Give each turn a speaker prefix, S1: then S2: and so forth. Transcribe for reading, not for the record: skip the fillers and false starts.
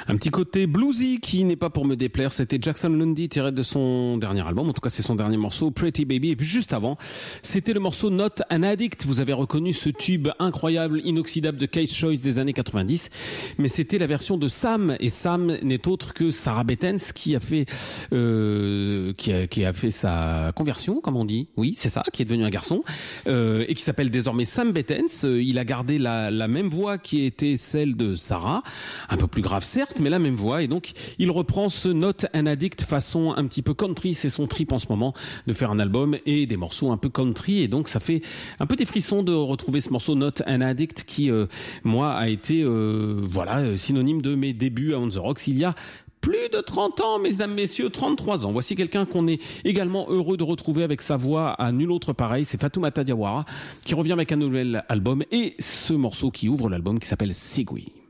S1: Un petit côté bluesy qui n'est pas pour me déplaire, c'était Jackson Lundy tiré de son dernier album, en tout cas c'est son dernier morceau, Pretty Baby, et puis juste avant, c'était le morceau Not an Addict. Vous avez reconnu ce tube incroyable, inoxydable de Case Choice des années 90, mais c'était la version de Sam, et Sam n'est autre que Sarah Bettens qui a fait qui a fait sa conversion, comme on dit, oui c'est ça, qui est devenu un garçon, et qui s'appelle désormais Sam Bettens. Il a gardé la même voix qui était celle de Sarah, un peu plus grave certes, mais la même voix, et donc il reprend ce Not an Addict façon un petit peu country. C'est son trip en ce moment de faire un album et des morceaux un peu country, et donc ça fait un peu des frissons de retrouver ce morceau Not an Addict qui moi a été synonyme de mes débuts à On The Rocks il y a plus de 30 ans, mesdames, messieurs, 33 ans. Voici quelqu'un qu'on est également heureux de retrouver avec sa voix à nul autre pareil. C'est Fatoumata Diawara qui revient avec un nouvel album et ce morceau qui ouvre l'album qui s'appelle Sigui.